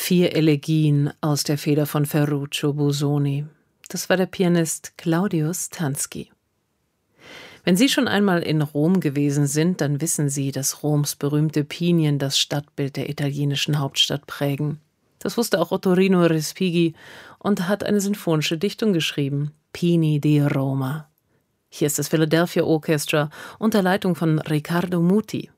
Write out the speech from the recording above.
4 Elegien aus der Feder von Ferruccio Busoni. Das war der Pianist Claudius Tanski. Wenn Sie schon einmal in Rom gewesen sind, dann wissen Sie, dass Roms berühmte Pinien das Stadtbild der italienischen Hauptstadt prägen. Das wusste auch Ottorino Respighi und hat eine sinfonische Dichtung geschrieben, Pini di Roma. Hier ist das Philadelphia Orchestra unter Leitung von Riccardo Muti.